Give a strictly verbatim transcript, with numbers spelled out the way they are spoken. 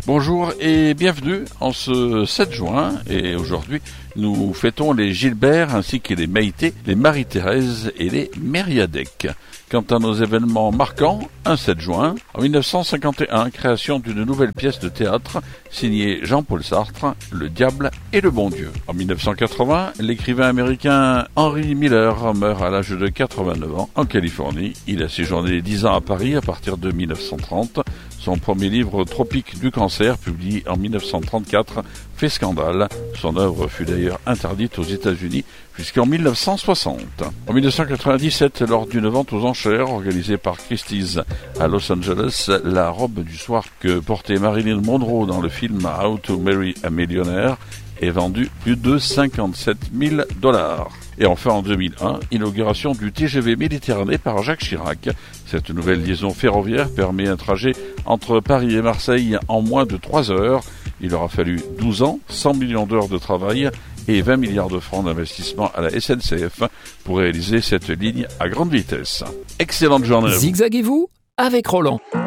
Bonjour et bienvenue en ce sept juin, et aujourd'hui nous fêtons les Gilbert ainsi que les Maïté, les Marie-Thérèse et les Mériadec. Quant à nos événements marquants, un sept juin, en mille neuf cent cinquante et un, création d'une nouvelle pièce de théâtre signée Jean-Paul Sartre, Le Diable et le Bon Dieu. En mille neuf cent quatre-vingts, l'écrivain américain Henry Miller meurt à l'âge de quatre-vingt-neuf ans en Californie. Il a séjourné dix ans à Paris à partir de mille neuf cent trente. Son premier livre, Tropique du cancer, publié en mille neuf cent trente-quatre, fait scandale. Son œuvre fut d'ailleurs interdite aux États-Unis jusqu'en mille neuf cent soixante. En mille neuf cent quatre-vingt-dix-sept, lors d'une vente aux enchères organisée par Christie's à Los Angeles, la robe du soir que portait Marilyn Monroe dans le film How to Marry a Millionaire est vendue plus de cinquante-sept mille dollars. Et enfin, en deux mille un, inauguration du T G V Méditerranée par Jacques Chirac. Cette nouvelle liaison ferroviaire permet un trajet entre Paris et Marseille en moins de trois heures. Il aura fallu douze ans, cent millions d'heures de travail et vingt milliards de francs d'investissement à la S N C F pour réaliser cette ligne à grande vitesse. Excellente journée. Zigzaguez-vous avec Roland.